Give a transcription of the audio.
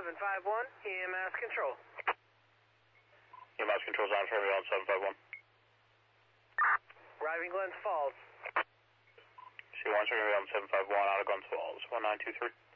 751, EMS control. EMS control's on for everyone, 751. Arriving Glens Falls. C1 for everyone, 751, out of Glens Falls, 1923.